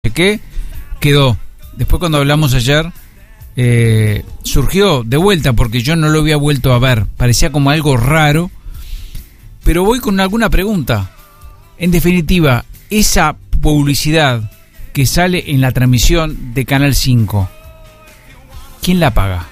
qué, quedó. Después cuando hablamos ayer, surgió de vuelta porque yo no lo había vuelto a ver. Parecía como algo raro, pero voy con alguna pregunta. En definitiva, esa publicidad que sale en la transmisión de Canal 5, ¿quién la paga?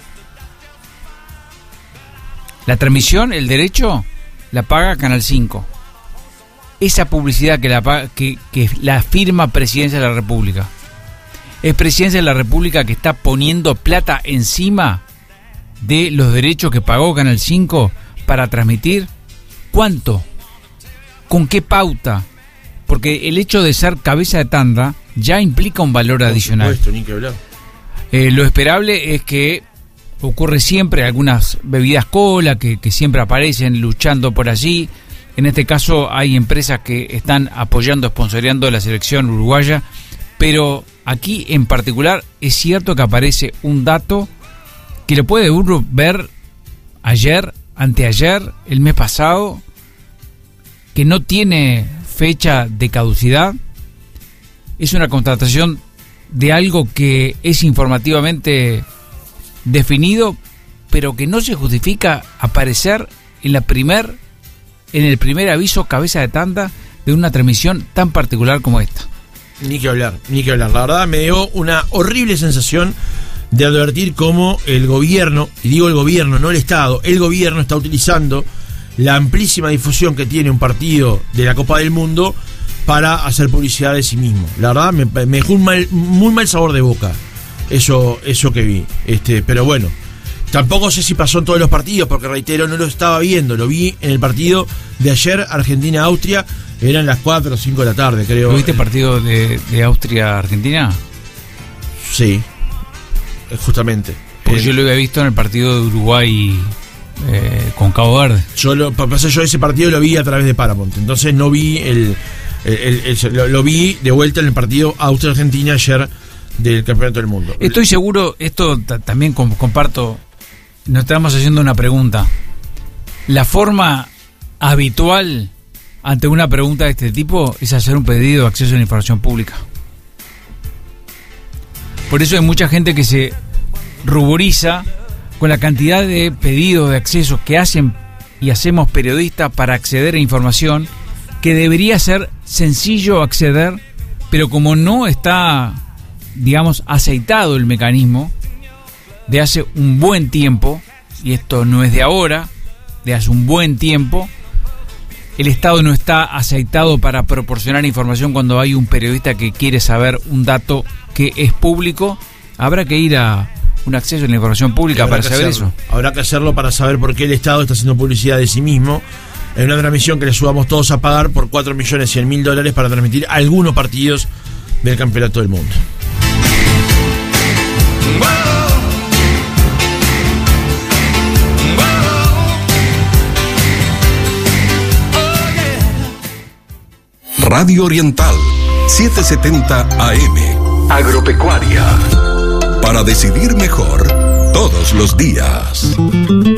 La transmisión, el derecho, la paga Canal 5. Esa publicidad que la paga, que la firma Presidencia de la República. Es Presidencia de la República que está poniendo plata encima de los derechos que pagó Canal 5 para transmitir. ¿Cuánto? ¿Con qué pauta? Porque el hecho de ser cabeza de tanda ya implica un valor adicional. Por supuesto, ni que hablar. Lo esperable es que ocurre siempre algunas bebidas cola que siempre aparecen luchando por allí. En este caso hay empresas que están apoyando, sponsoreando la selección uruguaya, pero aquí en particular es cierto que aparece un dato que lo puede uno ver ayer, anteayer, el mes pasado, que no tiene fecha de caducidad. Es una constatación de algo que es informativamente definido, pero que no se justifica aparecer en el primer aviso cabeza de tanda de una transmisión tan particular como esta. Ni que hablar, ni que hablar. La verdad me dio una horrible sensación de advertir cómo el gobierno, y digo el gobierno, no el Estado, el gobierno está utilizando la amplísima difusión que tiene un partido de la Copa del Mundo para hacer publicidad de sí mismo. La verdad me dejó un muy mal sabor de boca eso que vi. Pero bueno, tampoco sé si pasó en todos los partidos, porque reitero, no lo estaba viendo, lo vi en el partido de ayer, Argentina-Austria, eran las 4 o 5 de la tarde, creo. ¿Viste el partido de Austria-Argentina? Sí, justamente. Porque yo lo había visto en el partido de Uruguay con Cabo Verde. Yo ese partido lo vi a través de Paramount, entonces no vi lo vi de vuelta en el partido Austria-Argentina ayer del Campeonato del Mundo. Estoy seguro, esto también comparto, nos estamos haciendo una pregunta. La forma habitual ante una pregunta de este tipo es hacer un pedido de acceso a la información pública. Por eso hay mucha gente que se ruboriza con la cantidad de pedidos de acceso que hacen y hacemos periodistas para acceder a información que debería ser sencillo acceder, pero como no está, digamos, aceitado el mecanismo de hace un buen tiempo, y esto no es de ahora, de hace un buen tiempo, el Estado no está aceitado para proporcionar información cuando hay un periodista que quiere saber un dato que es público. Habrá que ir a un acceso a la información pública para saber eso. Habrá que hacerlo para saber por qué el Estado está haciendo publicidad de sí mismo en una transmisión que le subamos todos a pagar por $4.100.000 para transmitir algunos partidos del Campeonato del Mundo. Radio Oriental, 770 AM. Agropecuaria. Para decidir mejor todos los días.